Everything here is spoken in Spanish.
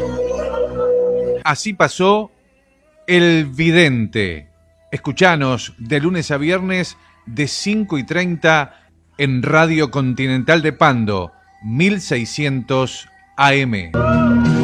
Así pasó El Vidente. Escuchanos de lunes a viernes de 5:30 en Radio Continental de Pando, 1600 AM.